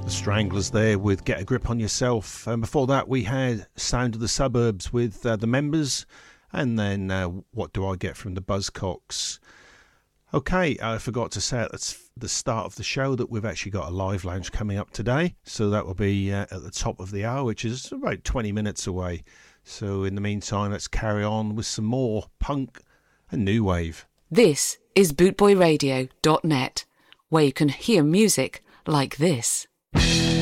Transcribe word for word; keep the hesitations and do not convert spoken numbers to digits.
Stranglers there with Get a Grip on Yourself, and before that we had Sound of the Suburbs with uh, The Members, and then uh, What Do I Get from the Buzzcocks. Okay, I forgot to say at the start of the show that we've actually got a live lounge coming up today, so that will be uh, at the top of the hour, which is about twenty minutes away. So in the meantime, let's carry on with some more punk and new wave. This is bootboy radio dot net, where you can hear music like this.